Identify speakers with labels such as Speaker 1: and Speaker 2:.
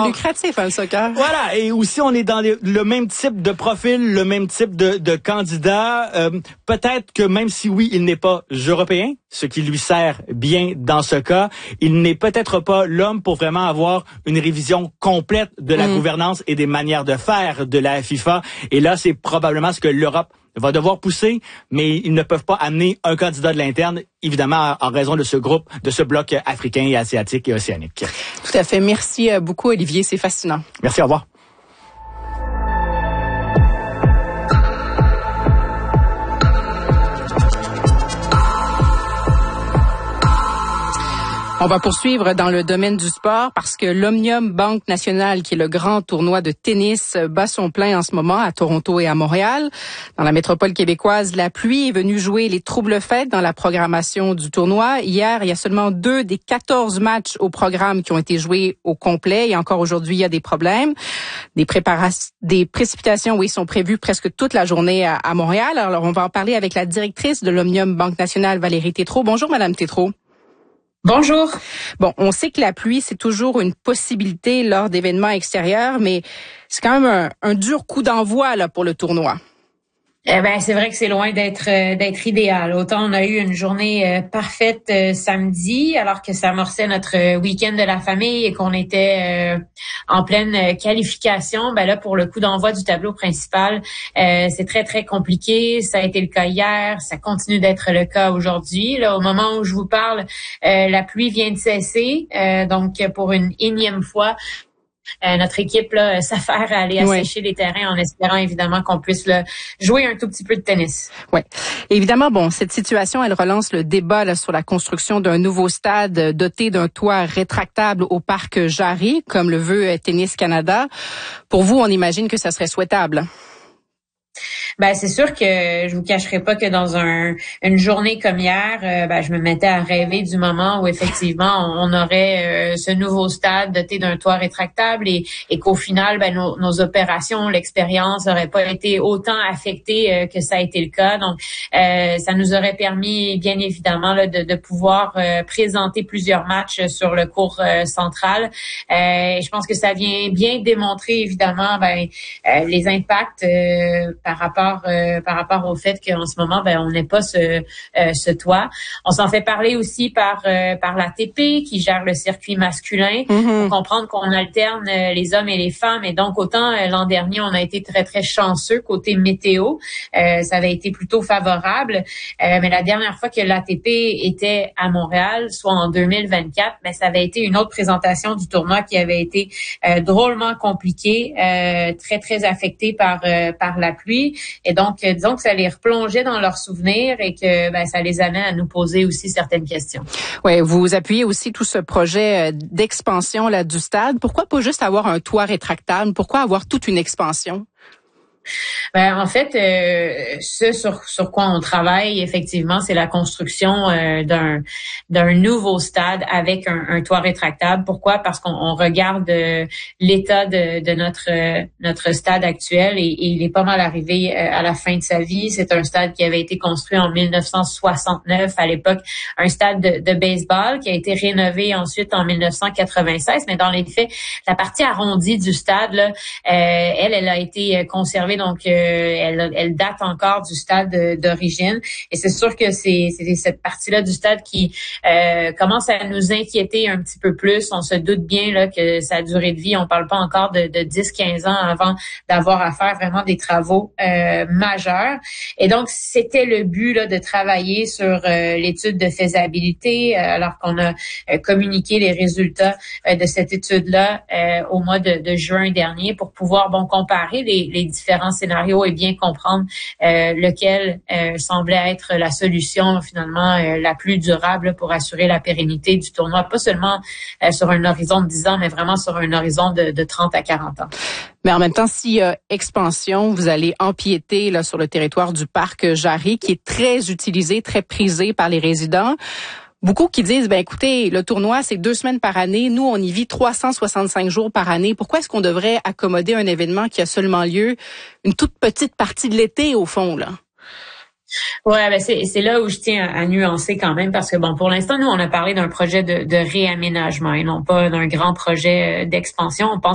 Speaker 1: lucratif, le soccer.
Speaker 2: Voilà, et aussi on est dans le même type de profil, le même type de candidat. Peut-être que même si oui, il n'est pas européen, ce qui lui sert bien dans ce cas, il n'est peut-être pas l'homme pour vraiment avoir une révision complète de la gouvernance et des manières de faire de la FIFA. Et là, c'est probablement ce que l'Europe va devoir pousser, mais ils ne peuvent pas amener un candidat de l'interne, évidemment, en raison de ce groupe, de ce bloc africain et asiatique et océanique.
Speaker 1: Tout à fait. Merci beaucoup, Olivier. C'est fascinant.
Speaker 2: Merci, au revoir.
Speaker 1: On va poursuivre dans le domaine du sport parce que l'Omnium Banque Nationale, qui est le grand tournoi de tennis, bat son plein en ce moment à Toronto et à Montréal. Dans la métropole québécoise, la pluie est venue jouer les troubles-fêtes dans la programmation du tournoi. Hier, il y a seulement 2 des 14 matchs au programme qui ont été joués au complet. Et encore aujourd'hui, il y a des problèmes. Des précipitations, oui, sont prévues presque toute la journée à Montréal. Alors, on va en parler avec la directrice de l'Omnium Banque Nationale, Valérie Tétrault. Bonjour, Madame Tétrault.
Speaker 3: Bonjour.
Speaker 1: Bon, on sait que la pluie, c'est toujours une possibilité lors d'événements extérieurs, mais c'est quand même un dur coup d'envoi là pour le tournoi.
Speaker 3: Eh ben, c'est vrai que c'est loin d'être idéal. Autant on a eu une journée parfaite samedi, alors que ça amorçait notre week-end de la famille et qu'on était en pleine qualification. Ben là, pour le coup d'envoi du tableau principal, c'est très très compliqué. Ça a été le cas hier, ça continue d'être le cas aujourd'hui. Là, au moment où je vous parle, la pluie vient de cesser, donc pour une énième fois. Notre équipe là s'affaire à aller assécher les terrains en espérant évidemment qu'on puisse jouer un tout petit peu de tennis.
Speaker 1: Oui. Évidemment, bon, cette situation, elle relance le débat là, sur la construction d'un nouveau stade doté d'un toit rétractable au parc Jarry, comme le veut Tennis Canada. Pour vous, on imagine que ça serait souhaitable.
Speaker 3: Ben c'est sûr que je vous cacherai pas que dans une journée comme hier, je me mettais à rêver du moment où effectivement on aurait ce nouveau stade doté d'un toit rétractable et qu'au final nos opérations, l'expérience n'aurait pas été autant affectée que ça a été le cas. Donc ça nous aurait permis bien évidemment là, de pouvoir présenter plusieurs matchs sur le court central. Je pense que ça vient bien démontrer évidemment les impacts par rapport au fait qu'en ce moment, on n'ait pas ce toit. On s'en fait parler aussi par l'ATP qui gère le circuit masculin. Pour comprendre qu'on alterne les hommes et les femmes. Et donc, autant l'an dernier, on a été très, très chanceux côté météo. Ça avait été plutôt favorable. Mais la dernière fois que l'ATP était à Montréal, soit en 2024, ça avait été une autre présentation du tournoi qui avait été drôlement compliquée, très, très affectée par la pluie. Et donc, disons que ça les replongeait dans leurs souvenirs et que ça les amène à nous poser aussi certaines questions.
Speaker 1: Oui, vous appuyez aussi tout ce projet d'expansion là du stade. Pourquoi pas juste avoir un toit rétractable? Pourquoi avoir toute une expansion?
Speaker 3: En fait, ce sur quoi on travaille, effectivement, c'est la construction d'un nouveau stade avec un toit rétractable. Pourquoi? Parce qu'on regarde l'état de notre stade actuel et il est pas mal arrivé à la fin de sa vie. C'est un stade qui avait été construit en 1969, à l'époque, un stade de baseball qui a été rénové ensuite en 1996. Mais dans les faits, la partie arrondie du stade, là, elle a été conservée. Donc, elle date encore du stade d'origine. Et c'est sûr que c'est cette partie-là du stade qui commence à nous inquiéter un petit peu plus. On se doute bien là que sa durée de vie, on parle pas encore de 10-15 ans avant d'avoir à faire vraiment des travaux majeurs. Et donc, c'était le but là de travailler sur l'étude de faisabilité, alors qu'on a communiqué les résultats de cette étude-là au mois de juin dernier pour pouvoir comparer les différents scénarios et bien comprendre lequel semblait être la solution finalement la plus durable pour assurer la pérennité du tournoi, pas seulement sur un horizon de 10 ans, mais vraiment sur un horizon de 30 à 40 ans.
Speaker 1: Mais en même temps, s'il y a expansion, vous allez empiéter là sur le territoire du parc Jarry, qui est très utilisé, très prisé par les résidents. Beaucoup qui disent, écoutez, le tournoi, c'est 2 semaines par année. Nous, on y vit 365 jours par année. Pourquoi est-ce qu'on devrait accommoder un événement qui a seulement lieu une toute petite partie de l'été, au fond, là?
Speaker 3: Ouais, c'est là où je tiens à nuancer quand même parce que pour l'instant, nous, on a parlé d'un projet de réaménagement et non pas d'un grand projet d'expansion. On pense